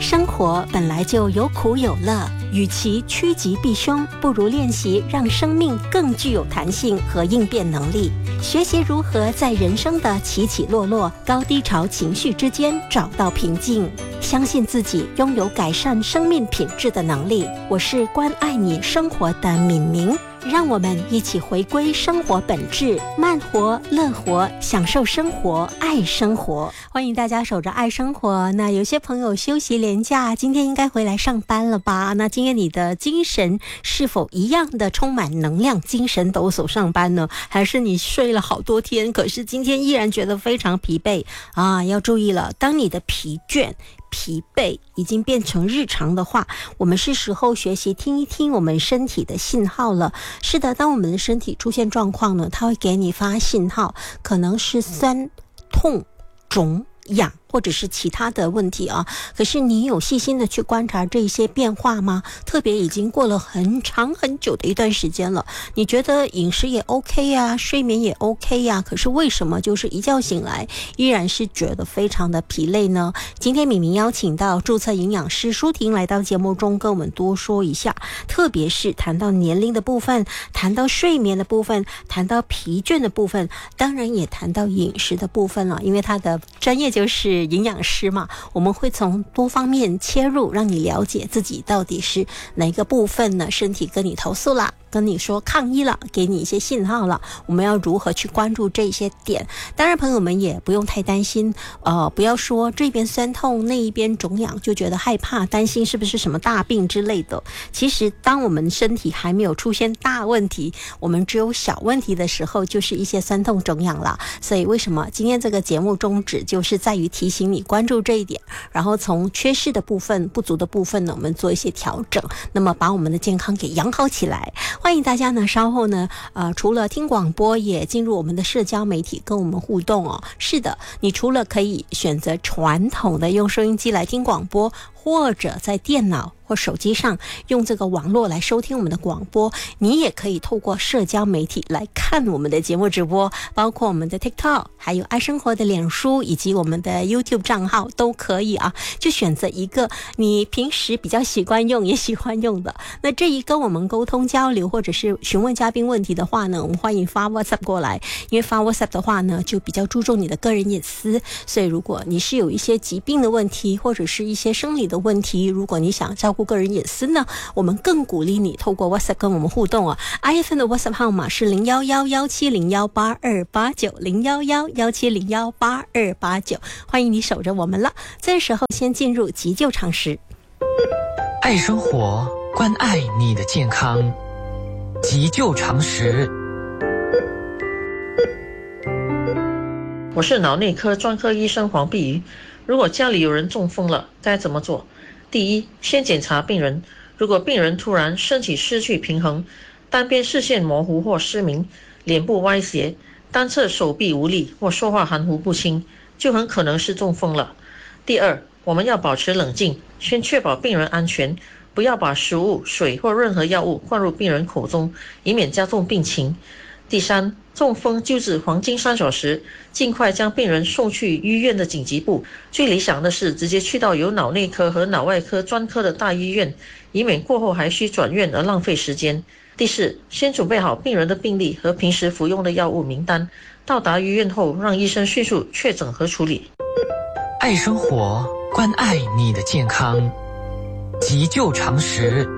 生活本来就有苦有乐，与其趋吉避凶，不如练习让生命更具有弹性和应变能力。学习如何在人生的起起落落、高低潮情绪之间找到平静，相信自己拥有改善生命品质的能力。我是关爱你生活的敏明，让我们一起回归生活本质，慢活、乐活，享受生活，爱生活。欢迎大家守着爱生活。那有些朋友休息连假，今天应该回来上班了吧？那今天你的精神是否一样的充满能量、精神抖擞上班呢？还是你睡了好多天，可是今天依然觉得非常疲惫啊？要注意了，当你的疲惫已经变成日常的话，我们是时候学习听一听我们身体的信号了。是的，当我们的身体出现状况呢，它会给你发信号，可能是酸、痛、肿、痒，或者是其他的问题啊。可是你有细心的去观察这些变化吗？特别已经过了很长很久的一段时间了，你觉得饮食也 OK 啊，睡眠也 OK 啊，可是为什么就是一觉醒来依然是觉得非常的疲累呢？今天敏明邀请到注册营养师舒婷来到节目中跟我们多说一下，特别是谈到年龄的部分，谈到睡眠的部分，谈到疲倦的部分，当然也谈到饮食的部分了，因为他的专业就是营养师嘛，我们会从多方面切入，让你了解自己到底是哪个部分呢？身体跟你投诉啦，跟你说抗议了，给你一些信号了，我们要如何去关注这些点？当然朋友们也不用太担心，不要说这边酸痛那一边肿痒就觉得害怕担心是不是什么大病之类的。其实当我们身体还没有出现大问题，我们只有小问题的时候，就是一些酸痛肿痒了。所以为什么今天这个节目宗旨就是在于提醒你关注这一点，然后从缺失的部分、不足的部分呢，我们做一些调整，那么把我们的健康给养好起来。欢迎大家呢，稍后呢，除了听广播，也进入我们的社交媒体跟我们互动哦。是的，你除了可以选择传统的用收音机来听广播，或者在电脑或手机上用这个网络来收听我们的广播，你也可以透过社交媒体来看我们的节目直播，包括我们的 TikTok， 还有爱生活的脸书以及我们的 YouTube 账号都可以啊，就选择一个你平时比较习惯用也喜欢用的。那这一跟我们沟通交流或者是询问嘉宾问题的话呢，我们欢迎发 WhatsApp 过来，因为发 WhatsApp 的话呢就比较注重你的个人隐私，所以如果你是有一些疾病的问题或者是一些生理的问题，如果你想照顾个人隐私呢，我们更鼓励你透过 WhatsApp 跟我们互动啊。IFN 的 WhatsApp 号码是011-170-8289，011-170-8289，欢迎你守着我们了。这时候先进入急救常识。 爱生活，关爱你的健康，急救常识。 我是脑内科专科医生黄碧瑜。如果家里有人中风了，该怎么做？第一，先检查病人。如果病人突然身体失去平衡，单边视线模糊或失明，脸部歪斜，单侧手臂无力或说话含糊不清，就很可能是中风了。第二，我们要保持冷静，先确保病人安全，不要把食物、水或任何药物灌入病人口中，以免加重病情。第三，中风救治黄金3小时，尽快将病人送去医院的紧急部，最理想的是直接去到有脑内科和脑外科专科的大医院，以免过后还需转院而浪费时间。第四，先准备好病人的病历和平时服用的药物名单，到达医院后让医生迅速确诊和处理。 爱生活，关爱你的健康，急救常识。